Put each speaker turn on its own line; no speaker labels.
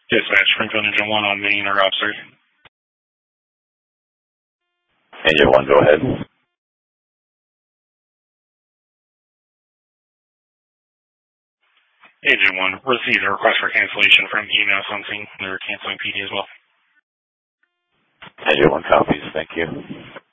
Dispatch, Springfield Engine 1 on main or upstairs.
Engine 1, go ahead.
Engine 1, received a request for cancellation from EMS on scene. They're canceling PD as well.
Engine 1 copies, thank you.